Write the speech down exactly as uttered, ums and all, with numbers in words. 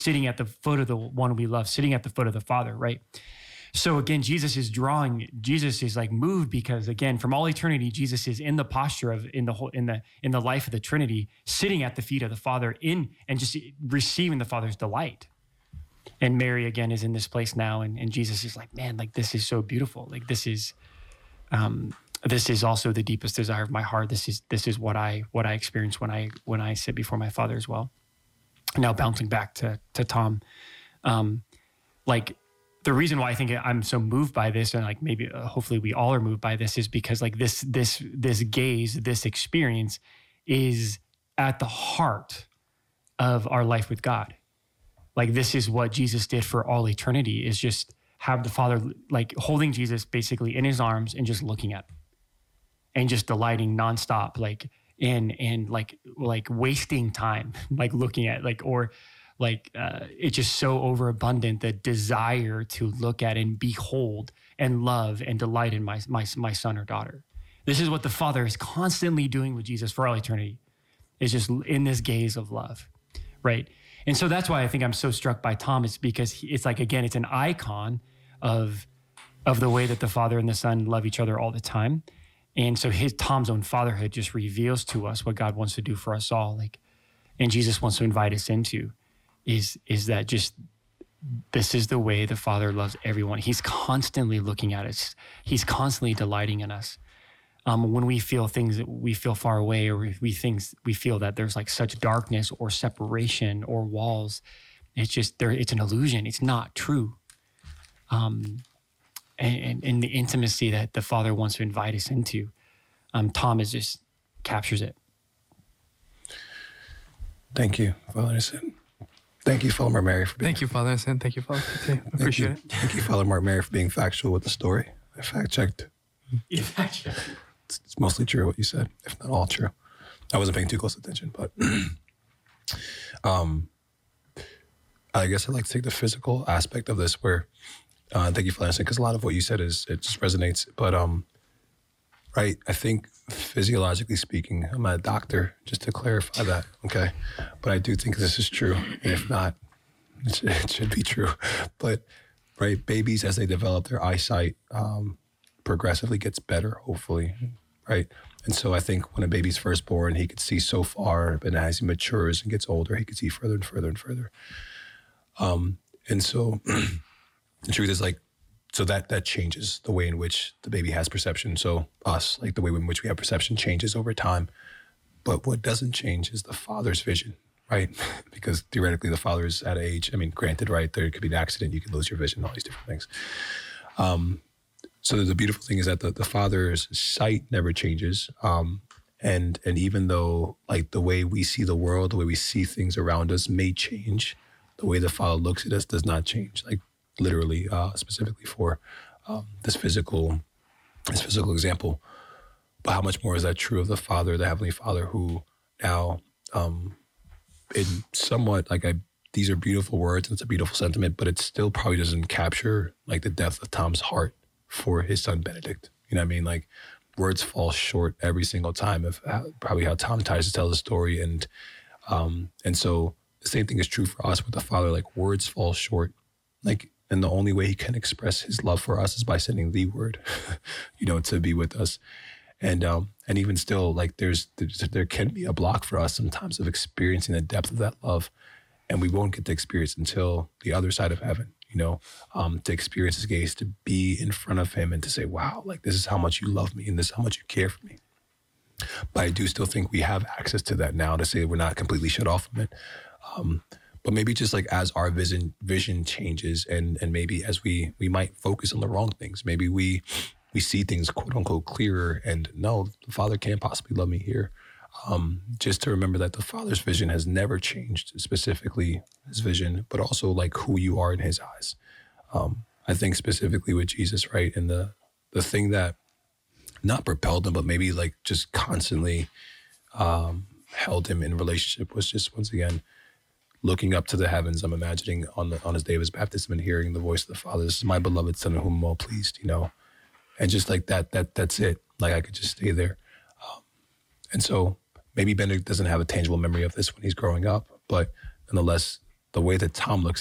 sitting at the foot of the one we love, sitting at the foot of the Father, right? So again, Jesus is drawing, Jesus is like moved because again, from all eternity, Jesus is in the posture of, in the whole, in the, in the life of the Trinity, sitting at the feet of the Father in, and just receiving the Father's delight. And Mary again is in this place now. And, and Jesus is like, man, like this is so beautiful. Like this is, um, this is also the deepest desire of my heart. This is, this is what I, what I experience when I, when I sit before my Father as well. Now bouncing back to, to Tom, um, like, the reason why I think I'm so moved by this, and like maybe uh, hopefully we all are moved by this, is because like this this this gaze, this experience is at the heart of our life with God. Like this is what Jesus did for all eternity, is just have the Father like holding Jesus basically in his arms and just looking at him and just delighting nonstop, like in and like like wasting time, like looking at like or like uh, it's just so overabundant, the desire to look at and behold and love and delight in my, my, my son or daughter. This is what the Father is constantly doing with Jesus for all eternity, is just in this gaze of love, right? And so that's why I think I'm so struck by Tom, is because he, it's like, again, it's an icon of, of the way that the Father and the Son love each other all the time. And so his Tom's own fatherhood just reveals to us what God wants to do for us all, like, and Jesus wants to invite us into. is is that just this is the way the Father loves everyone. He's constantly looking at us. He's constantly delighting in us. Um, when we feel things that we feel far away, or if we things we feel that there's like such darkness or separation or walls, it's just there. It's an illusion. It's not true. Um, and, and, and the intimacy that the Father wants to invite us into, um, Thomas just captures it. Thank you, Father Innocent. Thank you, Father Mark Mary, for being Thank you, Father Innocent. Thank you, Father. Thank Appreciate you. it. Thank you, Father Mark Mary, for being factual with the story. I fact checked. You fact checked. It's, it's mostly true what you said, if not all true. I wasn't paying too close attention, but um, I guess I'd like to take the physical aspect of this, where uh, thank you, Father Innocent, because a lot of what you said is it just resonates. But um, right, I think physiologically speaking, I'm not a doctor, just to clarify that, okay? But I do think this is true, and if not, it should, it should be true. But right, babies, as they develop their eyesight, um, progressively gets better, hopefully, right? And so I think when a baby's first born, he could see so far, but as he matures and gets older, he could see further and further and further. Um, and so the truth is, like, so that that changes the way in which the baby has perception. So us, like the way in which we have perception changes over time. But what doesn't change is the Father's vision, right? Because theoretically the Father is at age, I mean, granted, right, there could be an accident, you could lose your vision, all these different things. Um, so the beautiful thing is that the, the Father's sight never changes. Um, and and even though like the way we see the world, the way we see things around us may change, the way the Father looks at us does not change. Like, literally, uh, specifically for um, this physical, this physical example. But how much more is that true of the Father, the Heavenly Father, who now, um, in somewhat, like I, these are beautiful words and it's a beautiful sentiment, but it still probably doesn't capture like the depth of Tom's heart for his son Benedict. You know what I mean? Like, words fall short every single time of how, probably how Tom tries to tell the story, and um, and so the same thing is true for us with the Father. Like, words fall short. Like. And the only way he can express his love for us is by sending the word, you know, to be with us. And um, and even still, like there's, there's there can be a block for us sometimes of experiencing the depth of that love, and we won't get to experience until the other side of heaven, you know, um, to experience his gaze, to be in front of him and to say, wow, like this is how much you love me and this is how much you care for me. But I do still think we have access to that now, to say we're not completely shut off from it. Um, But maybe just like as our vision vision changes, and and maybe as we we might focus on the wrong things. Maybe we we see things quote unquote clearer, and no, the Father can't possibly love me here. Um, just to remember that the Father's vision has never changed, specifically his vision, but also like who you are in his eyes. Um, I think specifically with Jesus, right? And the the thing that not propelled him, but maybe like just constantly um, held him in relationship was just, once again, looking up to the heavens. I'm imagining on the on his day of his baptism and hearing the voice of the Father. This is my beloved Son, in whom I'm well pleased, you know, and just like that, that that's it. Like I could just stay there. Um, and so maybe Benedict doesn't have a tangible memory of this when he's growing up, but nonetheless, the way that Tom looks